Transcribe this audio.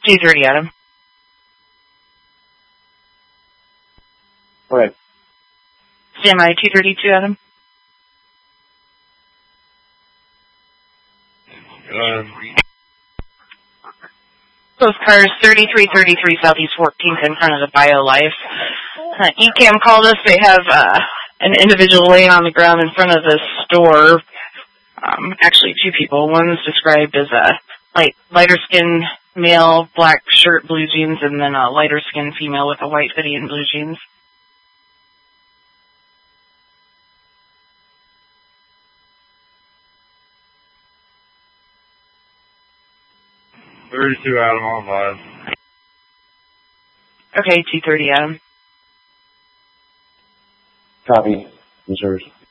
230, Adam. Okay. Stand by 232, Adam. Those cars 3333 Southeast 14th in front of the BioLife. ECAM called us. They have an individual laying on the ground in front of the store. Actually, two people. One's described as a lighter skin male, black shirt, blue jeans, and then a lighter skin female with a white hoodie and blue jeans. $32 Adam on 5. Okay, 230 Adam. Copy. Reserves.